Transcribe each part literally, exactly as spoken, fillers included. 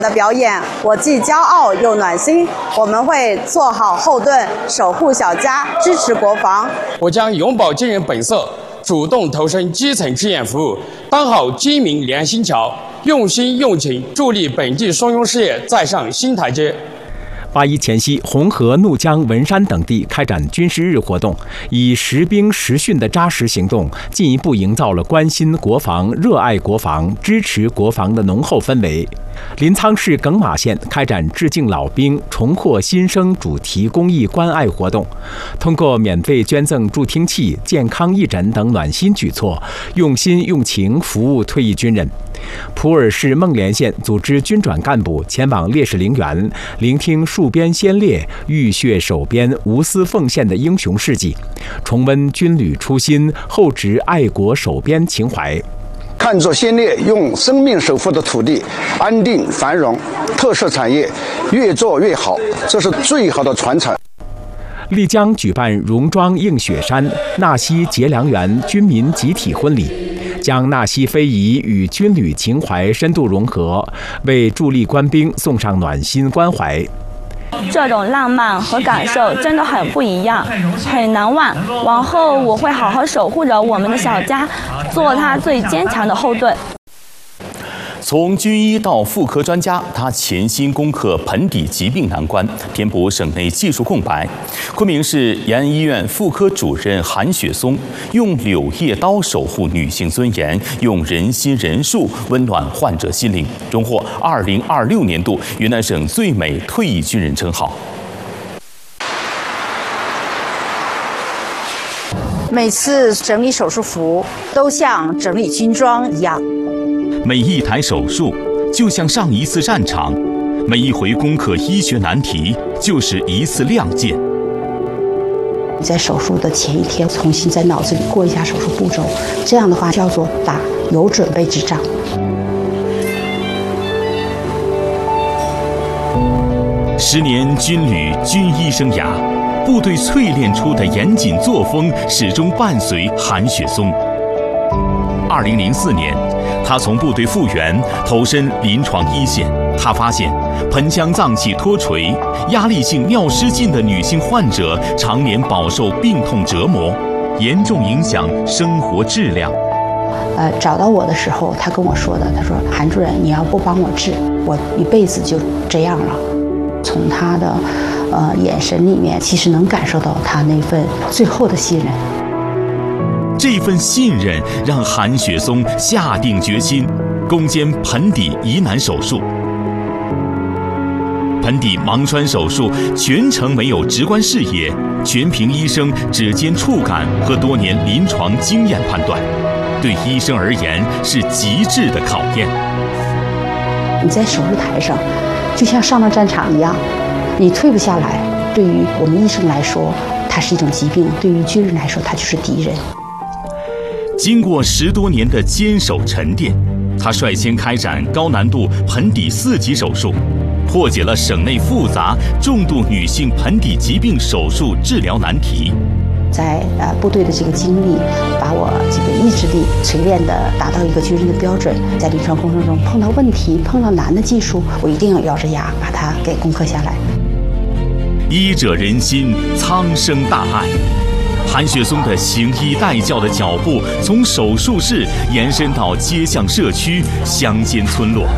的表演，我既骄傲又暖心。我们会做好后盾，守护小家，支持国防。 我将永葆军人本色，主动投身基层志愿服务，当好军民连心桥，用心用情助力本地双拥事业再上新台阶。 八一前夕，红河、怒江、文山等地开展军事日活动，以实兵实训的扎实行动，进一步营造了关心国防、热爱国防、支持国防的浓厚氛围。临沧市耿马县开展致敬老兵、重获新生主题公益关爱活动，通过免费捐赠助听器、健康义诊等暖心举措，用心用情服务退役军人。普洱市孟连县组织军转干部前往烈士陵园，聆听戍边先烈浴血守边、无私奉献的英雄事迹，重温军旅初心、厚植爱国守边情怀。 看着先烈用生命守护的土地安定繁荣，特色产业越做越好，这是最好的传承。 丽江举办戎装映雪山、纳西结良缘军民集体婚礼，将纳西非遗与军旅情怀深度融合，为驻丽官兵送上暖心关怀。 这种浪漫和感受真的很不一样，很难忘。往后我会好好守护着我们的小家，做他最坚强的后盾。 从军医到妇科专家，他潜心攻克盆底疾病难关，填补省内技术空白。昆明市延安医院妇科主任韩雪松用柳叶刀守护女性尊严，用人心人术温暖患者心灵，荣获二零二六年度云南省最美退役军人称号。 每次整理手术服都像整理军装一样。 每一台手术就像上一次战场，每一回攻克医学难题就是一次亮剑。 你在手术的前一天，重新在脑子里过一下手术步骤，这样的话叫做打有准备之仗。 十年军旅军医生涯，部队淬炼出的严谨作风始终伴随韩雪松。二零零四年，他从部队复员，投身临床一线。他发现，盆腔脏器脱垂、压力性尿失禁的女性患者常年饱受病痛折磨，严重影响生活质量。 呃，找到我的时候，他跟我说的，他说：“韩主任，你要不帮我治，我一辈子就这样了。”从他的呃眼神里面，其实能感受到他那份最后的信任。 这份信任让韩雪松下定决心攻坚盆底疑难手术。盆底盲穿手术全程没有直观视野，全凭医生指尖触感和多年临床经验判断，对医生而言是极致的考验。 你在手术台上，就像上了战场一样，你退不下来。对于我们医生来说，它是一种疾病；对于军人来说，它就是敌人。 经过十多年的坚守沉淀，他率先开展高难度盆底四级手术，破解了省内复杂重度女性盆底疾病手术治疗难题。 在呃部队的这个经历，把我这个意志力锤炼的达到一个军人的标准。在临床过程中碰到问题、碰到难的技术，我一定要咬着牙把它给攻克下来。 医者仁心，苍生大爱。韩雪松的行医带教的脚步，从手术室延伸到街巷社区、乡间村落。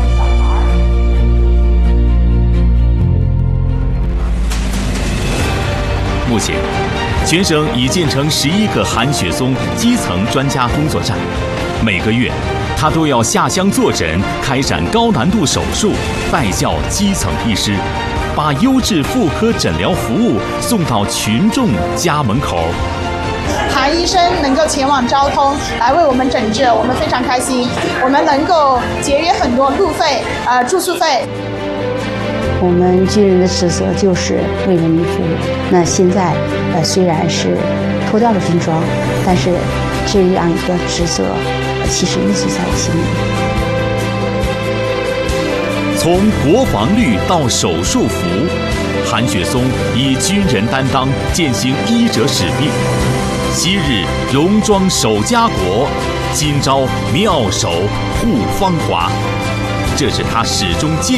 目前，全省已建成十一个韩雪松基层专家工作站，每个月，他都要下乡坐诊，开展高难度手术，带教基层医师，把优质妇科诊疗服务送到群众家门口。 韩医生能够前往昭通来为我们诊治，我们非常开心。我们能够节约很多路费、呃住宿费。 我们军人的职责就是为人民服务。那现在，呃，虽然是脱掉了军装，但是这样一个职责，其实一直在我心里。 从国防绿到手术服，韩雪松以军人担当践行医者使命。昔日戎装守家国，今朝妙手护芳华。 这是他始终坚